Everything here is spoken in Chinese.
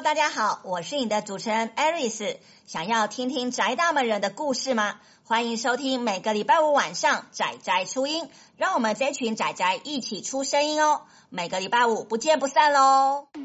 大家好，我是你的主持人 Aris。想要听听宅大们人的故事吗？欢迎收听每个礼拜五晚上宅宅出音，让我们这群宅宅一起出声音哦。每个礼拜五不见不散咯。